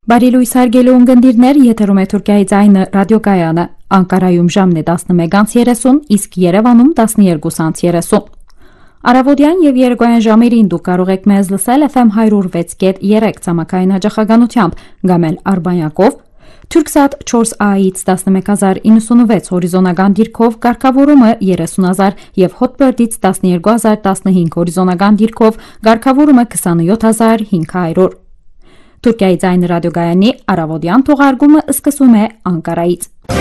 Բարի լույս հարգելի ունկնդիրներ, եթերում է Թուրքիայի ձայնը ռադիոկայանը, Անկարայում ժամն է 11:30, իսկ Երևանում 12:30։ Առավոտյան եւ երեկոյան ժամերին դուք կարող եք մեզ լսել FM 106.3 ցամաքային հաճախականությամբ, կամ էլ Արբանյակով, Turksat 4A-ից 11096 հորիզոնական դիրքով կարգավորումը 30000 եւ Hotbird-ից 12015 հորիզոնական դիրքով կարգավորումը 27500։ Թուրքիայի ձայնը ռադիոգայանի առավոտյան թողարկումը սկսում է Անկարայից։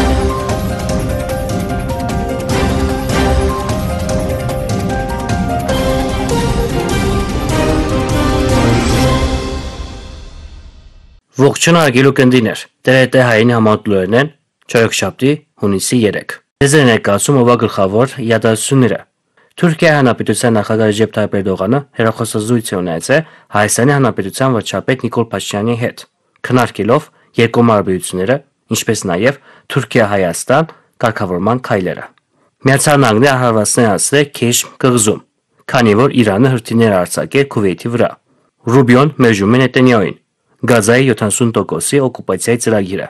Ողջույն հարգելի ունկնդիրներ, TRT հայինի համատուրներն են չորեքշաբթի հունիսի 3։ Ձեզ է ներկայացում ով գլխավոր իրադարձությունները։ Թուրքիայի Հանրապետության նախագահ Ռեջեփ Թայիփ Էրդողանը հերախոսազրույց է ունեցել Հայաստանի Հանրապետության վարչապետ Նիկոլ Փաշինյանի հետ, քննարկելով երկկողմ հարաբերությունները, ինչպես նաև Թուրքիա-Հայաստան կարգավորման քայլերը։ Միացյալ Նահանգները հարվածներ հասցրել Քեշմ կղզում, քանի որ Իրանը հրթիռներ արձակել Քուվեյթի վրա։ Ռուբիոն մերժում է Նեթանյահուին Գազայի 70%-ի օկուպացիայի ծրագիրը։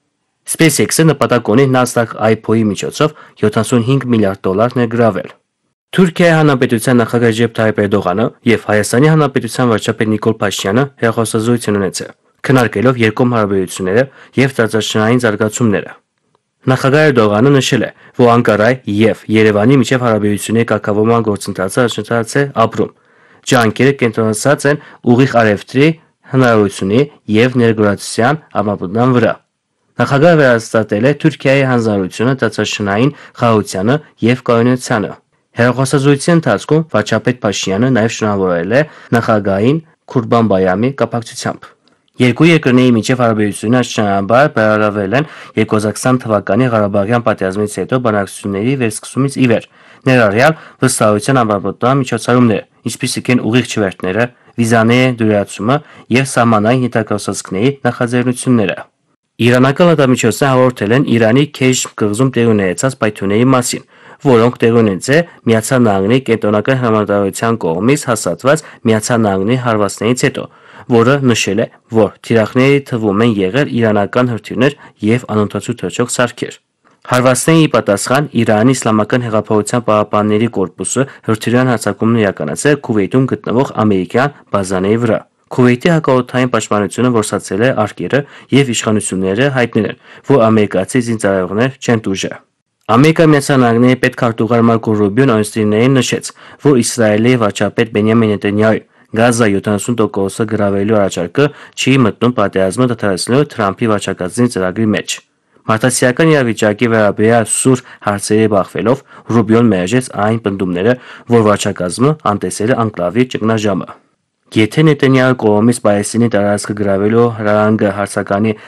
SpaceX-ը նպատակ ունի Nasdaq IPO-ի միջոցով $75 միլիարդ ներգրավել։ Թուրքիայի Հանրապետության նախագահ Ռեջեփ Թայիփ Էրդողանը եւ Հայաստանի Հանրապետության վարչապետ Նիկոլ Փաշինյանը հերախոսազրույց են ունեցել, քննարկելով երկկողմ հարաբերությունները եւ տարածաշրջանային զարգացումները։ Նախագահ Էրդողանը նշել է, որ Անկարայի եւ Երևանի միջև հարաբերությունների կարգավորման գործընթացը շրջանցած է ապրում։ Ջանքերը կենտրոնացած են ուղիղ արևտրի հնարավորությունների եւ ներգրավության ամրապնդման վրա։ Նախագահը վերահսկել է Թուրքիայի հանձնարարությունը տարածաշրջանային խաղաղությանը եւ կայունությանը։ Հերախոսազրույցի ընթացքում վարչապետ Փաշինյանը նաև շնորհավորել է նախագահին Քուրբանբայանի կապակցությամբ։ Երկու երկրների միջև հարաբերությունները շրջանաբար բարելավել են 2020 թվականի Ղարաբաղյան պատերազմից հետո բանակցությունների վերսկսումից ի վեր, ներառյալ վստահության ամրապնդման միջոցառումները, ինչպիսիք են ուղիղ չվերթները, վիզաների դյուրացումը եւ սահմանային հետաքրքրասացքների նախաձեռնությունները։ Իրանական լրատվամիջոցները հաղորդել են Իրանի Քեշմ կղզում տեղի ունեցած պայթյունների մասին, որոնք տեղի ունեցել Միացյալ Նահանգների կենտրոնական հրամանատարության կողմից հաստատված Միացյալ Նահանգների հարվածներից հետո, որը նշել է, որ թիրախների թվում են եղել իրանական հրթիռներ եւ անօդացու թռչող սարքեր։ Հարվածների պատասխան Իրանի Իսլամական հեղափոխության պահապանների կորպուսը հրթիռային հարձակումներ իրականացրել Քուվեյթում գտնվող ամերիկյան բազաների վրա։ Քուվեյթի հակաօդային պաշտպանությունը որսացել է արկերը եւ իշխանությունները հայտնել են, որ ամերիկացի զինծառայողներ չեն տուժել։ Ամերիկայի Միացյալ Նահանգների պետքարտուղար Մարկո Ռուբիոն օրենսդիրներին նշեց, որ Իսրայելի վարչապետ Բենյամին Նեթանյահուի Գազայի 70%-ը գրավելու առաջարկը չի մտնում պատերազմը դադարեցնելու Թրամփի վարչակազմի ծրագրի մեջ։ Մարդասիրական իրավիճակի վերաբերյալ սուր հարցերի բախվելով Ռուբիոն մերժեց այն պնդումները, որ վարչակազմը անտեսել է անկլավի ճգնաժամը։ Եթե Նեթանյահուի կողմից Պալեստինի տարածքը գրավելու հրահանգը հարցականի